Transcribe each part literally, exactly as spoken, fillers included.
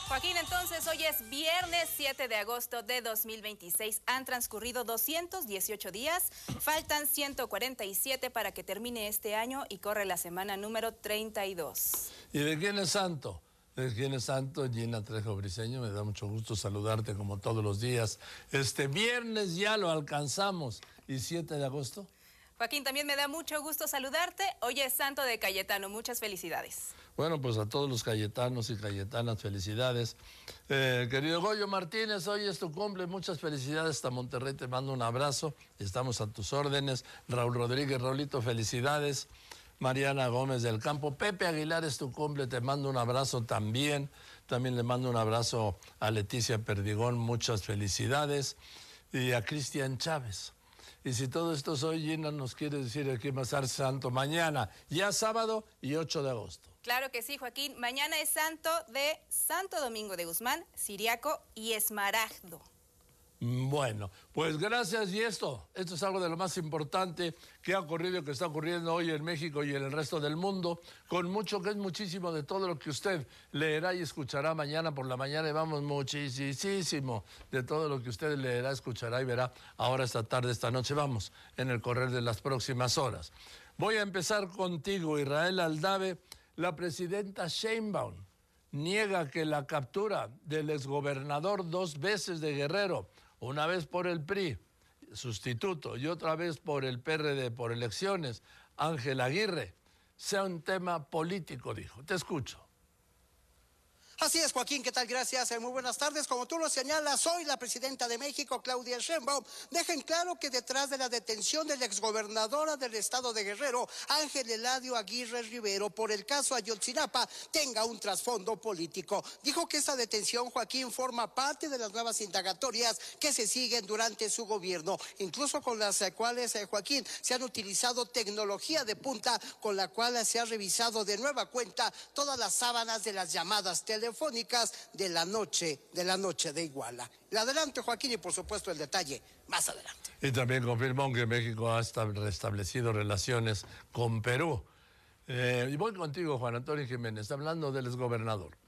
Joaquín, entonces hoy es viernes siete de agosto de dos mil veintiséis. Han transcurrido doscientos dieciocho días, faltan ciento cuarenta y siete para que termine este año y corre la semana número treinta y dos. ¿Y de quién es santo? ¿De quién es santo? Gina Trejo Briceño, me da mucho gusto saludarte como todos los días. Este viernes ya lo alcanzamos. ¿Y siete de agosto? Joaquín, también me da mucho gusto saludarte. Hoy es santo de Cayetano. Muchas felicidades. Bueno, pues a todos los cayetanos y cayetanas, felicidades. Eh, querido Goyo Martínez, hoy es tu cumple. Muchas felicidades hasta Monterrey. Te mando un abrazo. Estamos a tus órdenes. Raúl Rodríguez, Raulito, felicidades. Mariana Gómez del Campo. Pepe Aguilar, es tu cumple. Te mando un abrazo también. También le mando un abrazo a Leticia Perdigón. Muchas felicidades. Y a Cristian Chávez. Y si todo esto es hoy, Gina, nos quiere decir que va a ser santo mañana, ya sábado y ocho de agosto. Claro que sí, Joaquín. Mañana es santo de Santo Domingo de Guzmán, Siriaco y Esmaragdo. Bueno, pues gracias. Y esto, esto es algo de lo más importante que ha ocurrido, que está ocurriendo hoy en México y en el resto del mundo, con mucho, que es muchísimo de todo lo que usted leerá y escuchará mañana por la mañana, y vamos muchísimo de todo lo que usted leerá, escuchará y verá ahora esta tarde, esta noche, vamos, en el correr de las próximas horas. Voy a empezar contigo, Israel Aldave. La presidenta Sheinbaum niega que la captura del exgobernador dos veces de Guerrero, una vez por el P R I, sustituto, y otra vez por el P R D, por elecciones, Ángel Aguirre, sea un tema político, dijo. Te escucho. Así es, Joaquín, ¿qué tal? Gracias, muy buenas tardes. Como tú lo señalas, hoy la presidenta de México, Claudia Sheinbaum, deja en claro que detrás de la detención de la exgobernadora del estado de Guerrero, Ángel Eladio Aguirre Rivero, por el caso Ayotzinapa, tenga un trasfondo político. Dijo que esa detención, Joaquín, forma parte de las nuevas indagatorias que se siguen durante su gobierno, incluso con las cuales, eh, Joaquín, se han utilizado tecnología de punta, con la cual se ha revisado de nueva cuenta todas las sábanas de las llamadas telefónicas. telefónicas de la noche, de la noche de Iguala. Adelante, Joaquín, y por supuesto el detalle más adelante. Y también confirmó que México ha restablecido relaciones con Perú. Eh, y voy contigo, Juan Antonio Jiménez, hablando del exgobernador.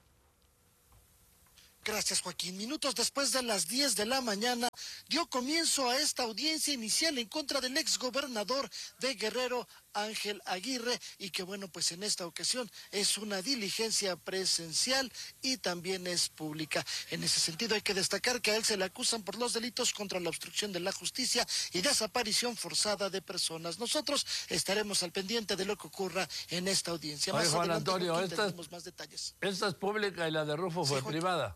Gracias, Joaquín. Minutos después de las diez de la mañana dio comienzo a esta audiencia inicial en contra del exgobernador de Guerrero, Ángel Aguirre, y que bueno, pues en esta ocasión es una diligencia presencial y también es pública. En ese sentido hay que destacar que a él se le acusan por los delitos contra la obstrucción de la justicia y desaparición forzada de personas. Nosotros estaremos al pendiente de lo que ocurra en esta audiencia. Oye, más Juan adelante, Antonio, Joaquín, esta, tendremos más detalles. Esta es pública y la de Rufo fue sí, privada.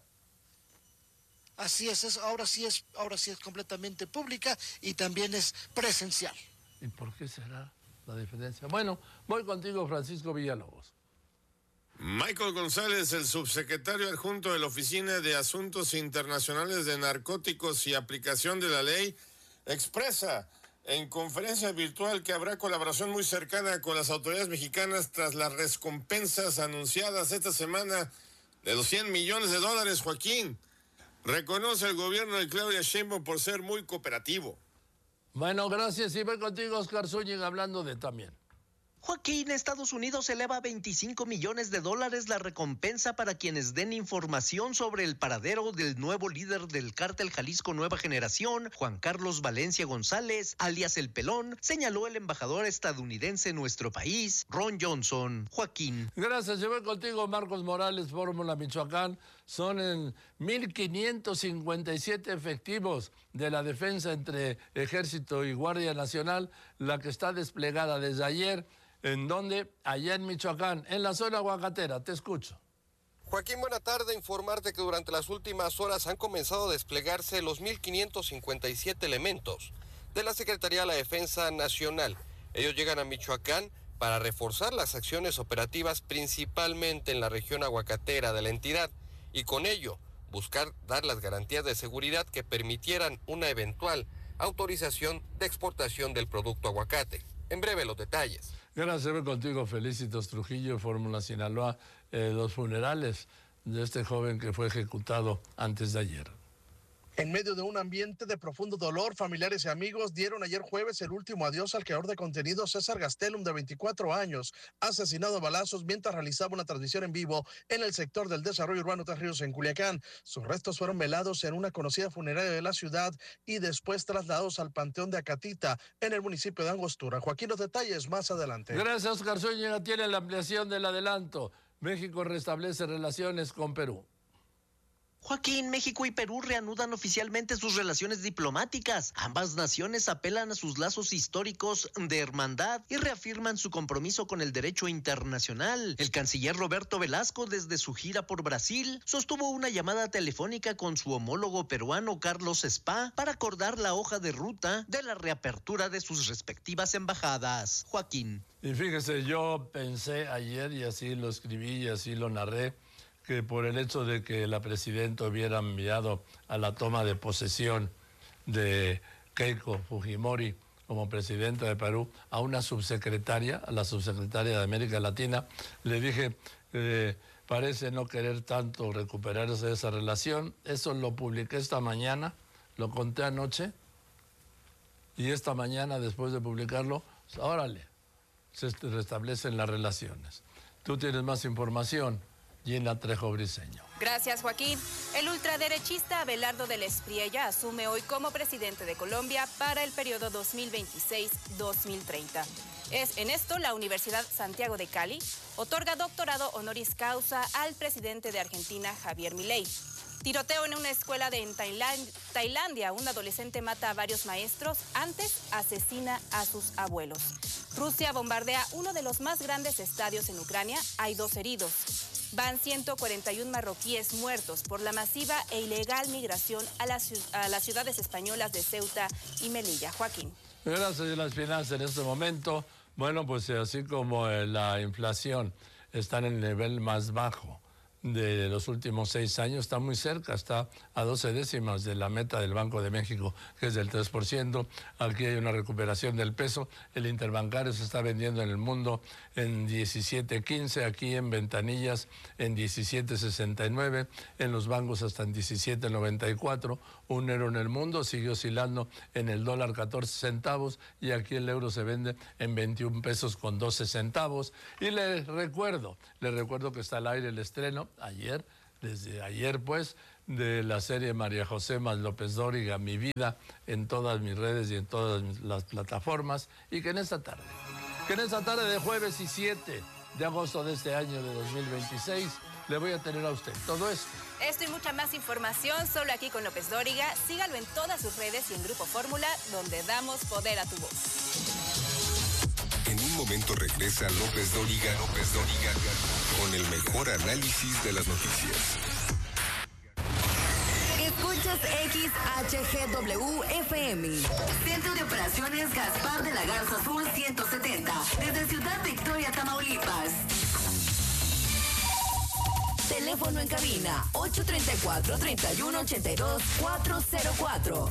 Así es, es, ahora sí es, ahora sí es completamente pública y también es presencial. ¿Y por qué será la diferencia? Bueno, voy contigo, Francisco Villalobos. Michael González, el subsecretario adjunto de la Oficina de Asuntos Internacionales de Narcóticos y Aplicación de la Ley, expresa en conferencia virtual que habrá colaboración muy cercana con las autoridades mexicanas tras las recompensas anunciadas esta semana de los cien millones de dólares, Joaquín. Reconoce el gobierno de Claudia Sheinbaum por ser muy cooperativo. Bueno, gracias. Y voy contigo, Oscar Zúñiga, hablando de también. Joaquín, Estados Unidos eleva a veinticinco millones de dólares la recompensa para quienes den información sobre el paradero del nuevo líder del cártel Jalisco Nueva Generación, Juan Carlos Valencia González, alias El Pelón, señaló el embajador estadounidense en nuestro país, Ron Johnson. Joaquín. Gracias, yo voy contigo, Marcos Morales, Fórmula Michoacán. Son en mil quinientos cincuenta y siete efectivos de la defensa entre Ejército y Guardia Nacional, la que está desplegada desde ayer. ¿En dónde? Allá en Michoacán, en la zona aguacatera. Te escucho. Joaquín, buena tarde. Informarte que durante las últimas horas han comenzado a desplegarse los mil quinientos cincuenta y siete elementos de la Secretaría de la Defensa Nacional. Ellos llegan a Michoacán para reforzar las acciones operativas principalmente en la región aguacatera de la entidad y con ello buscar dar las garantías de seguridad que permitieran una eventual autorización de exportación del producto aguacate. En breve los detalles. Gracias, voy contigo, Felicitos Trujillo, Fórmula Sinaloa, eh, los funerales de este joven que fue ejecutado antes de ayer. En medio de un ambiente de profundo dolor, familiares y amigos dieron ayer jueves el último adiós al creador de contenido César Gastelum, de veinticuatro años, asesinado a balazos mientras realizaba una transmisión en vivo en el sector del desarrollo urbano Tres Ríos en Culiacán. Sus restos fueron velados en una conocida funeraria de la ciudad y después trasladados al Panteón de Acatita en el municipio de Angostura. Joaquín, los detalles más adelante. Gracias, Oscar Zúñiga. Tiene la ampliación del adelanto. México restablece relaciones con Perú. Joaquín, México y Perú reanudan oficialmente sus relaciones diplomáticas. Ambas naciones apelan a sus lazos históricos de hermandad y reafirman su compromiso con el derecho internacional. El canciller Roberto Velasco, desde su gira por Brasil, sostuvo una llamada telefónica con su homólogo peruano Carlos Spa para acordar la hoja de ruta de la reapertura de sus respectivas embajadas. Joaquín. Y fíjese, yo pensé ayer, y así lo escribí y así lo narré, que por el hecho de que la presidenta hubiera enviado a la toma de posesión de Keiko Fujimori como presidenta de Perú a una subsecretaria, a la subsecretaria de América Latina, le dije, eh, parece no querer tanto recuperarse de esa relación. Eso lo publiqué esta mañana, lo conté anoche, y esta mañana, después de publicarlo, órale, se restablecen las relaciones. Tú tienes más información. Gina Trejo Briceño. Gracias, Joaquín. El ultraderechista Abelardo del Espriella asume hoy como presidente de Colombia para el periodo dos mil veintiséis a dos mil treinta. Es en esto la Universidad Santiago de Cali otorga doctorado honoris causa al presidente de Argentina, Javier Milei. Tiroteo en una escuela de en Tailand- Tailandia. Un adolescente mata a varios maestros, antes asesina a sus abuelos. Rusia bombardea uno de los más grandes estadios en Ucrania. Hay dos heridos. Van ciento cuarenta y uno marroquíes muertos por la masiva e ilegal migración a las, a las ciudades españolas de Ceuta y Melilla. Joaquín. Gracias, de las finanzas en este momento. Bueno, pues así como eh, la inflación está en el nivel más bajo de los últimos seis años, está muy cerca, está a doce décimas de la meta del Banco de México, que es del tres por ciento. Aquí hay una recuperación del peso. El interbancario se está vendiendo en el mundo en diecisiete quince, aquí en ventanillas en diecisiete sesenta y nueve, en los bancos hasta en diecisiete noventa y cuatro. Un euro en el mundo sigue oscilando en el dólar catorce centavos y aquí el euro se vende en veintiún pesos con doce centavos. Y le recuerdo, le recuerdo que está al aire el estreno ayer, desde ayer pues, de la serie María José más López Dóriga, Mi Vida, en todas mis redes y en todas las plataformas, y que en esta tarde, que en esta tarde de jueves y siete de agosto de este año de dos mil veintiséis, le voy a tener a usted todo esto. Esto y mucha más información solo aquí con López Dóriga. Sígalo en todas sus redes y en Grupo Fórmula, donde damos poder a tu voz. En un momento regresa López Dóriga, López Dóriga, con el mejor análisis de las noticias. Escuchas X H G W F M. Centro de Operaciones Gaspar de la Garza Azul ciento setenta. Desde Ciudad Victoria, Tamaulipas. Teléfono en cabina ocho tres cuatro, treinta y uno ochenta y dos, cuatrocientos cuatro.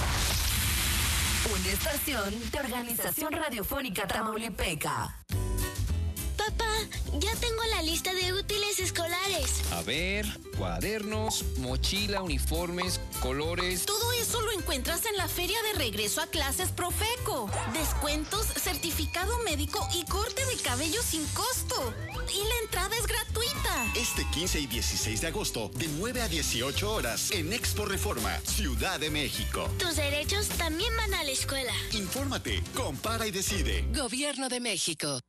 Una estación de Organización Radiofónica Tamaulipeca. Papá, ya tengo la lista de útiles escolares. A ver, cuadernos, mochila, uniformes, colores. Todo eso lo encuentras en la feria de regreso a clases Profeco. Descuentos, certificado médico y corte de cabello sin costo. Y la entrada es gratuita. Este quince y dieciséis de agosto, de nueve a dieciocho horas, en Expo Reforma, Ciudad de México. Tus derechos también van a la escuela. Infórmate, compara y decide. Gobierno de México.